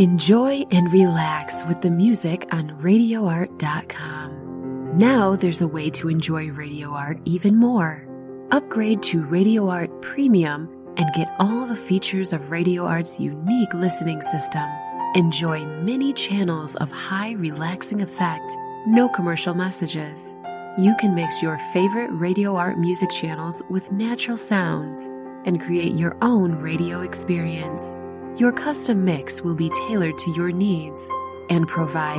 Enjoy and relax with the music on RadioArt.com. Now there's a way to enjoy Radio Art even more. Upgrade to Radio Art Premium and get all the features of Radio Art's unique listening system. Enjoy many channels of high relaxing effect, no commercial messages. You can mix your favorite Radio Art music channels with natural sounds and create your own radio experience. Your custom mix will be tailored to your needs and provide